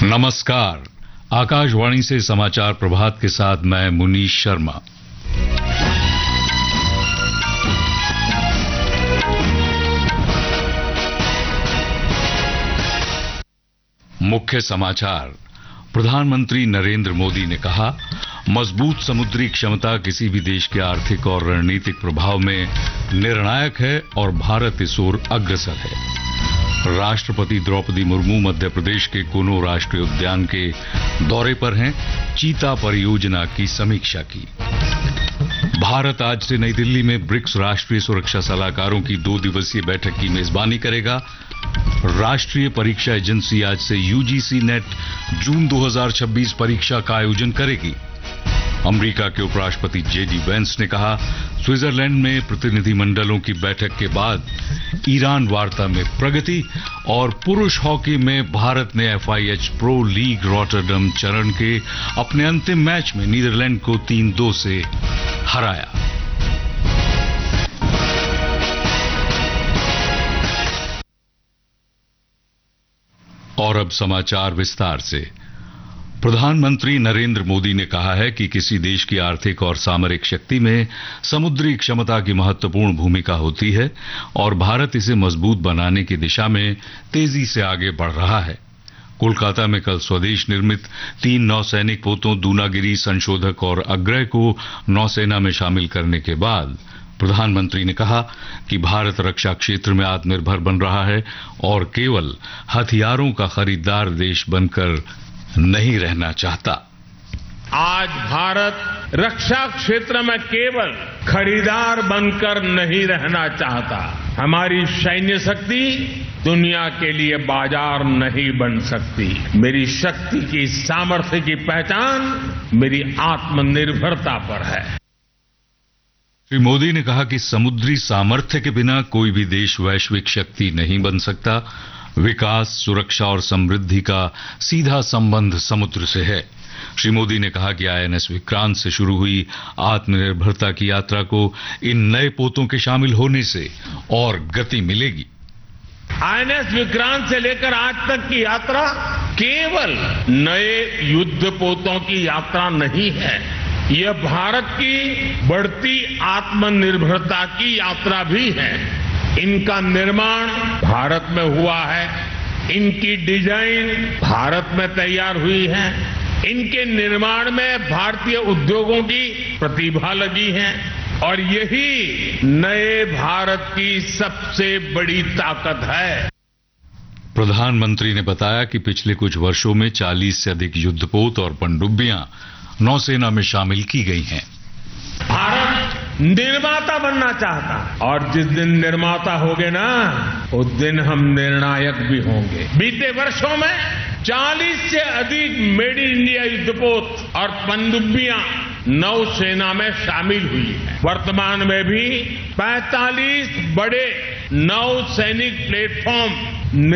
नमस्कार। आकाशवाणी से समाचार प्रभात के साथ मैं मुनीश शर्मा। मुख्य समाचार। प्रधानमंत्री नरेंद्र मोदी ने कहा, मजबूत समुद्री क्षमता किसी भी देश के आर्थिक और रणनीतिक प्रभाव में निर्णायक है और भारत इस ओर अग्रसर है। राष्ट्रपति द्रौपदी मुर्मू मध्य प्रदेश के कुनो राष्ट्रीय उद्यान के दौरे पर हैं। चीता परियोजना की समीक्षा की। भारत आज से नई दिल्ली में ब्रिक्स राष्ट्रीय सुरक्षा सलाहकारों की 2 दिवसीय बैठक की मेजबानी करेगा। राष्ट्रीय परीक्षा एजेंसी आज से यूजीसी नेट जून 2026 परीक्षा का आयोजन करेगी। अमेरिका के उपराष्ट्रपति जेडी वेंस ने कहा, स्विट्जरलैंड में प्रतिनिधिमंडलों की बैठक के बाद ईरान वार्ता में प्रगति। और पुरुष हॉकी में भारत ने FIH प्रो लीग रॉटरडम चरण के अपने अंतिम मैच में नीदरलैंड को 3-2 से हराया। और अब समाचार विस्तार से। प्रधानमंत्री नरेंद्र मोदी ने कहा है कि किसी देश की आर्थिक और सामरिक शक्ति में समुद्री क्षमता की महत्वपूर्ण भूमिका होती है और भारत इसे मजबूत बनाने की दिशा में तेजी से आगे बढ़ रहा है। कोलकाता में कल स्वदेश निर्मित 3 नौसैनिक पोतों दूनागिरी, संशोधक और अग्रय को नौसेना में शामिल करने के बाद प्रधानमंत्री ने कहा कि भारत रक्षा क्षेत्र में आत्मनिर्भर बन रहा है और केवल हथियारों का खरीदार देश बनकर नहीं रहना चाहता। आज भारत रक्षा क्षेत्र में केवल खरीदार बनकर नहीं रहना चाहता। हमारी सैन्य शक्ति दुनिया के लिए बाजार नहीं बन सकती। मेरी शक्ति की, सामर्थ्य की पहचान मेरी आत्मनिर्भरता पर है। श्री मोदी ने कहा कि समुद्री सामर्थ्य के बिना कोई भी देश वैश्विक शक्ति नहीं बन सकता। विकास, सुरक्षा और समृद्धि का सीधा संबंध समुद्र से है। श्री मोदी ने कहा कि INS विक्रांत से शुरू हुई आत्मनिर्भरता की यात्रा को इन नए पोतों के शामिल होने से और गति मिलेगी। INS विक्रांत से लेकर आज तक की यात्रा केवल नए युद्ध पोतों की यात्रा नहीं है, यह भारत की बढ़ती आत्मनिर्भरता की यात्रा भी है। इनका निर्माण भारत में हुआ है, इनकी डिजाइन भारत में तैयार हुई है, इनके निर्माण में भारतीय उद्योगों की प्रतिभा लगी है और यही नए भारत की सबसे बड़ी ताकत है। प्रधानमंत्री ने बताया कि पिछले कुछ वर्षों में 40 से अधिक युद्धपोत और पनडुब्बियां नौसेना में शामिल की गई हैं। भारत निर्माता बनना चाहता और जिस दिन निर्माता होंगे ना, उस दिन हम निर्णायक भी होंगे। बीते वर्षों में 40 से अधिक मेड इन इंडिया युद्धपोत और पनडुब्बियां नौसेना में शामिल हुई है। वर्तमान में भी 45 बड़े नौसैनिक प्लेटफॉर्म